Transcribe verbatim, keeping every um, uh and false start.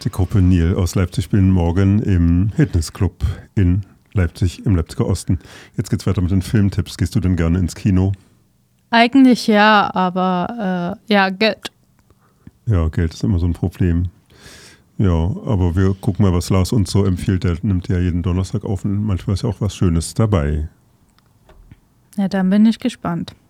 Die Gruppe Nil aus Leipzig spielen morgen im Hitness-Club in Leipzig, im Leipziger Osten. Jetzt geht's weiter mit den Filmtipps. Gehst du denn gerne ins Kino? Eigentlich ja, aber äh, ja, Geld. Ja, Geld ist immer so ein Problem. Ja, aber wir gucken mal, was Lars uns so empfiehlt. Der nimmt ja jeden Donnerstag auf und manchmal ist ja auch was Schönes dabei. Ja, dann bin ich gespannt.